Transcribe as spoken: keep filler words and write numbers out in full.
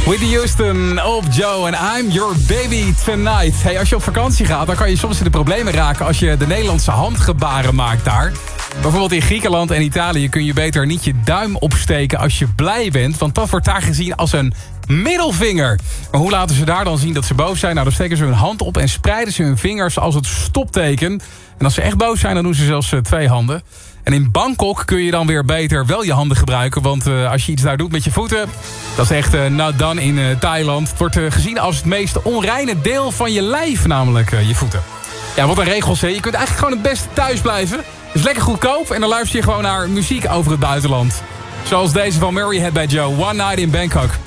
Whitney Houston op Joe en I'm Your Baby Tonight. Hey, als je op vakantie gaat, dan kan je soms in de problemen raken als je de Nederlandse handgebaren maakt daar. Bijvoorbeeld in Griekenland en Italië kun je beter niet je duim opsteken als je blij bent, want dat wordt daar gezien als een middelvinger. Maar hoe laten ze daar dan zien dat ze boos zijn? Nou, dan steken ze hun hand op en spreiden ze hun vingers als het stopteken. En als ze echt boos zijn, dan doen ze zelfs uh, twee handen. En in Bangkok kun je dan weer beter wel je handen gebruiken. Want uh, als je iets daar doet met je voeten, dat is echt uh, not done in uh, Thailand. Het wordt uh, gezien als het meest onreine deel van je lijf, namelijk uh, je voeten. Ja, wat een regels, hè. Je kunt eigenlijk gewoon het beste thuis blijven. Het is lekker goedkoop en dan luister je gewoon naar muziek over het buitenland. Zoals deze van Murray Head bij Joe, One Night in Bangkok.